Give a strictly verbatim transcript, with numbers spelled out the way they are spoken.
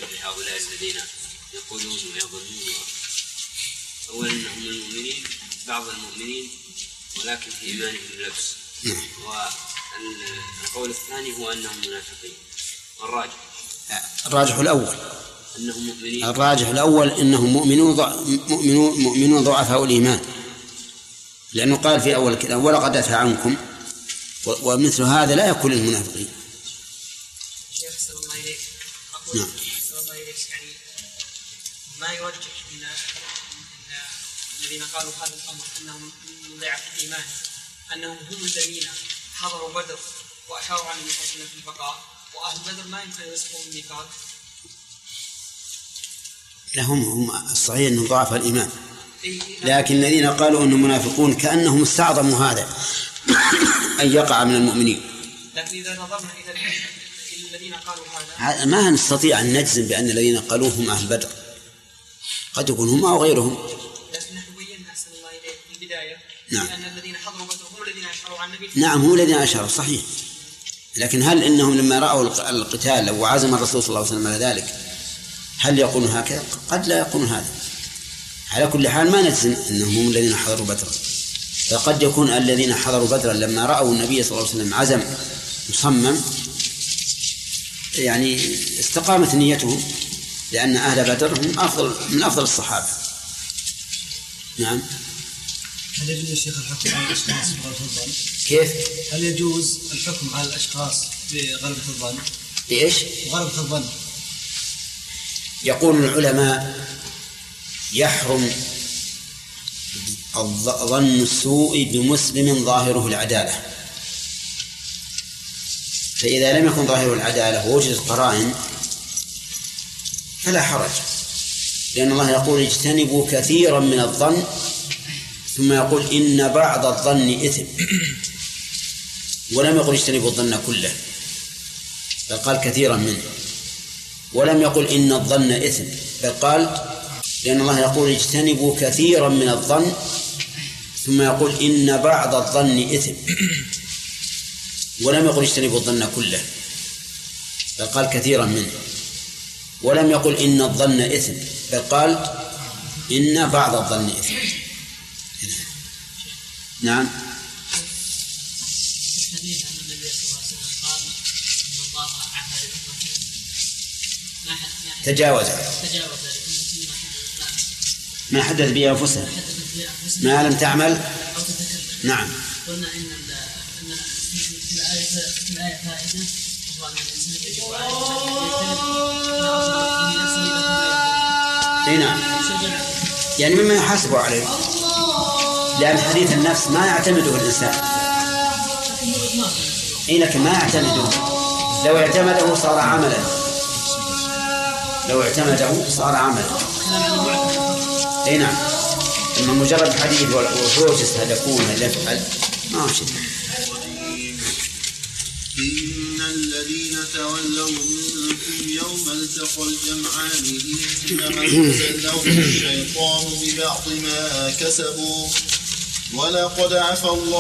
لهؤلاء الذين يقولون ويظنون أولا أنهم المؤمنين بعض المؤمنين ولكن في إيمانهم لبس، والقول الثاني هو أنهم منافقين. الراجح الراجح الأول أنهم مؤمنين. الراجح الأول أنهم مؤمنون مؤمنون مؤمنون ضعفاء الإيمان، لأنه قال في أول الكلام ولقد عفا عنكم، ومثل هذا لا يكون للمنافقين. شيخ صلى الله عليه وسلم صلى الله عليه وسلم يعني ما يرجح ان الذين قالوا هذا الامر انهم من ضعف الايمان انهم هم الذين حضروا بدر واشاروا على النبي صلى الله عليه وسلم في البقاء، واهل بدر ما يمكن ان يسقطوا من النفاق. لهم هم الصحيح انهم ضعف الايمان، لكن الذين قالوا انهم منافقون كانهم استعظموا هذا ان يقع من المؤمنين. لكن اذا نظرنا الى الذين قالوا هذا ما نستطيع ان نجزم بان الذين قالوه هم اهل بدر، قد يكون هم او غيرهم. لكن نحن بينا أحسن الله إليك في البداية نعم. لأن الذين حضروا بدر هم الذين أشاروا عن النبي. نعم هم الذين أشاروا صحيح، لكن هل إنهم لما رأوا القتال وعزم الرسول صلى الله عليه وسلم على ذلك هل يقولون هكذا؟ قد لا يقولون هذا. على كل حال ما نجزم إنهم هم الذين حضروا بدرا، فقد يكون الذين حضروا بدرا لما رأوا النبي صلى الله عليه وسلم عزم مصمم يعني استقامت نيتهم، لأن أهل بدر هم أفضل من أفضل الصحابة. نعم. هل يجوز الشيخ الحكم على الأشخاص بغلبة الظن؟ كيف؟ هل يجوز الحكم على الأشخاص بغلبة الظن؟ بإيش؟ بغلبة الظن. يقول العلماء يحرم ظن السوء بمسلم ظاهره العدالة، فإذا لم يكن ظاهره العدالة ووجدت قرائن فلا حرج، لأن الله يقول اجتنبوا كثيرا من الظن، ثم يقول إن بعض الظن إثم، ولم يقل اجتنبوا الظن كله، بل قال كثيرا منه، ولم يقل إن الظن إثم، بل قال لأن الله يقول اجتنبوا كثيرا من الظن، ثم يقول إن بعض الظن إثم، ولم يقل اجتنبوا الظن كله، بل قال كثيرا منه، ولم يقل إن الظن إثم، بل قال إن بعض الظن إثم. نعم. الحديث أن النبي صلى الله عليه وسلم قال إن الله عفا لأمته ما تجاوز تجاوز ما حدث به أنفسها ما لم تعمل أو تتكلم. نعم. قلنا إن أن في الآية في الآية فائدة وهو أن الإنسان يجب أي نعم، يعني مما يحاسب عليه، لأن حديث النفس ما يعتمده الإنسان. إيه لكن ما يعتمده، لو اعتمده صار عملا، لو اعتمده صار عملا. أي نعم، إما مجرد حديث وحوجس هدفون يفعل ما هو شيء. إن الذين تولوا منكم يوم التقى الجمعان إنما استزلهم الشيطان ببعض ما كسبوا ولقد عفا الله